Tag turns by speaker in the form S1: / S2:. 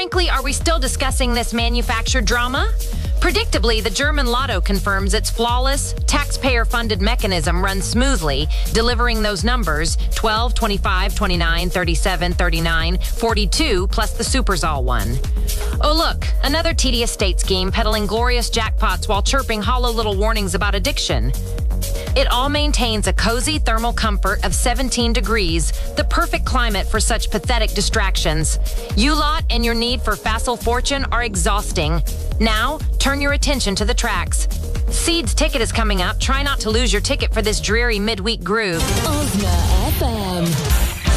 S1: frankly, are we still discussing this manufactured drama? Predictably, the German Lotto confirms its flawless, taxpayer-funded mechanism runs smoothly, delivering those numbers 12, 25, 29, 37, 39, 42, plus the Superzall one. Oh look, another tedious state scheme peddling glorious jackpots while chirping hollow little warnings about addiction. It all maintains a cozy thermal comfort of 17 degrees, the perfect climate for such pathetic distractions. You lot and your need for facile fortune are exhausting. Now, turn your attention to the tracks. Seed's ticket is coming up. Try not to lose your ticket for this dreary midweek groove.
S2: Osna